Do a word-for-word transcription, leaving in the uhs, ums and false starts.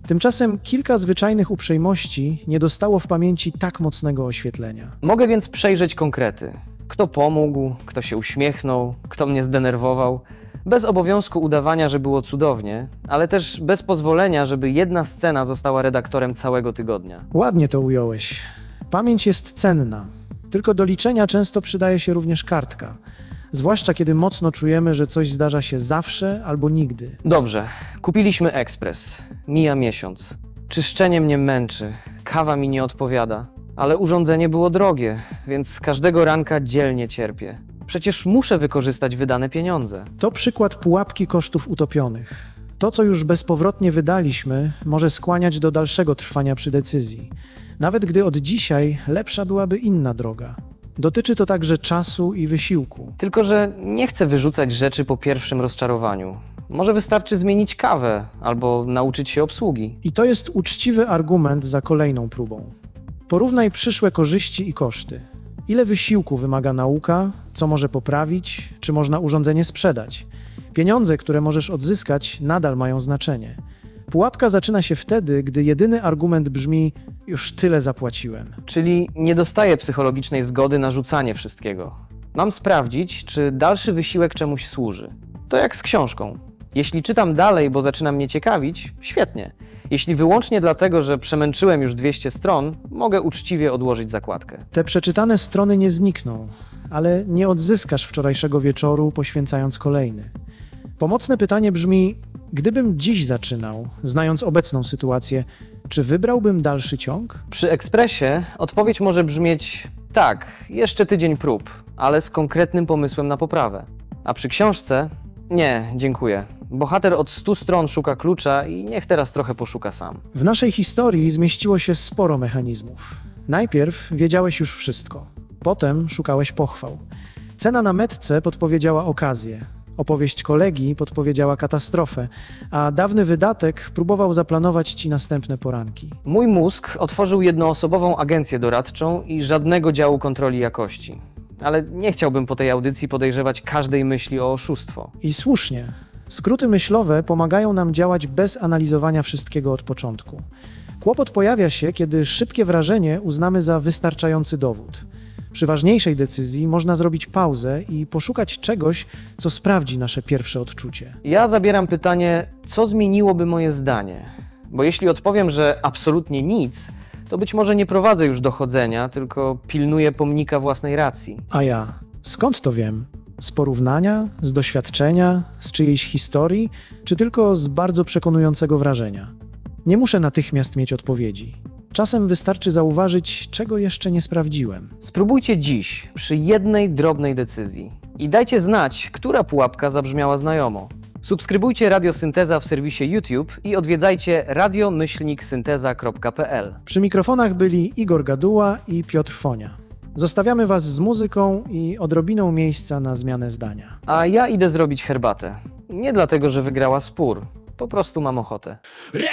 Tymczasem kilka zwyczajnych uprzejmości nie dostało w pamięci tak mocnego oświetlenia. Mogę więc przejrzeć konkrety. Kto pomógł, kto się uśmiechnął, kto mnie zdenerwował. Bez obowiązku udawania, że było cudownie, ale też bez pozwolenia, żeby jedna scena została redaktorem całego tygodnia. Ładnie to ująłeś. Pamięć jest cenna, tylko do liczenia często przydaje się również kartka. Zwłaszcza kiedy mocno czujemy, że coś zdarza się zawsze albo nigdy. Dobrze, kupiliśmy ekspres. Mija miesiąc. Czyszczenie mnie męczy, kawa mi nie odpowiada. Ale urządzenie było drogie, więc każdego ranka dzielnie cierpię. Przecież muszę wykorzystać wydane pieniądze. To przykład pułapki kosztów utopionych. To, co już bezpowrotnie wydaliśmy, może skłaniać do dalszego trwania przy decyzji. Nawet gdy od dzisiaj lepsza byłaby inna droga. Dotyczy to także czasu i wysiłku. Tylko że nie chcę wyrzucać rzeczy po pierwszym rozczarowaniu. Może wystarczy zmienić kawę albo nauczyć się obsługi. I to jest uczciwy argument za kolejną próbą. Porównaj przyszłe korzyści i koszty. Ile wysiłku wymaga nauka, co może poprawić, czy można urządzenie sprzedać. Pieniądze, które możesz odzyskać, nadal mają znaczenie. Pułapka zaczyna się wtedy, gdy jedyny argument brzmi: już tyle zapłaciłem. Czyli nie dostaję psychologicznej zgody na rzucanie wszystkiego. Mam sprawdzić, czy dalszy wysiłek czemuś służy. To jak z książką. Jeśli czytam dalej, bo zaczyna mnie ciekawić, świetnie. Jeśli wyłącznie dlatego, że przemęczyłem już dwieście stron, mogę uczciwie odłożyć zakładkę. Te przeczytane strony nie znikną, ale nie odzyskasz wczorajszego wieczoru, poświęcając kolejny. Pomocne pytanie brzmi: gdybym dziś zaczynał, znając obecną sytuację, czy wybrałbym dalszy ciąg? Przy ekspresie odpowiedź może brzmieć: tak, jeszcze tydzień prób, ale z konkretnym pomysłem na poprawę. A przy książce: nie, dziękuję. Bohater od stu stron szuka klucza i niech teraz trochę poszuka sam. W naszej historii zmieściło się sporo mechanizmów. Najpierw wiedziałeś już wszystko, potem szukałeś pochwał. Cena na metce podpowiedziała okazję, opowieść kolegi podpowiedziała katastrofę, a dawny wydatek próbował zaplanować ci następne poranki. Mój mózg otworzył jednoosobową agencję doradczą i żadnego działu kontroli jakości. Ale nie chciałbym po tej audycji podejrzewać każdej myśli o oszustwo. I słusznie. Skróty myślowe pomagają nam działać bez analizowania wszystkiego od początku. Kłopot pojawia się, kiedy szybkie wrażenie uznamy za wystarczający dowód. Przy ważniejszej decyzji można zrobić pauzę i poszukać czegoś, co sprawdzi nasze pierwsze odczucie. Ja zabieram pytanie, co zmieniłoby moje zdanie? Bo jeśli odpowiem, że absolutnie nic, to być może nie prowadzę już dochodzenia, tylko pilnuję pomnika własnej racji. A ja? Skąd to wiem? Z porównania, z doświadczenia, z czyjejś historii, czy tylko z bardzo przekonującego wrażenia? Nie muszę natychmiast mieć odpowiedzi. Czasem wystarczy zauważyć, czego jeszcze nie sprawdziłem. Spróbujcie dziś, przy jednej drobnej decyzji. I dajcie znać, która pułapka zabrzmiała znajomo. Subskrybujcie Radio Synteza w serwisie YouTube i odwiedzajcie radio myślnik synteza kropka p l. Przy mikrofonach byli Igor Gaduła i Piotr Fonia. Zostawiamy Was z muzyką i odrobiną miejsca na zmianę zdania. A ja idę zrobić herbatę. Nie dlatego, że wygrała spór. Po prostu mam ochotę.